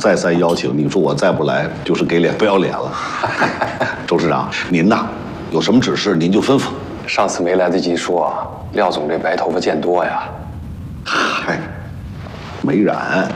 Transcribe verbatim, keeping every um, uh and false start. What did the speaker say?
再三邀请，你说我再不来就是给脸不要脸了。周市长，您呐，有什么指示您就吩咐。 上次没来得及说，廖总这白头发见多呀。 嗨，没染。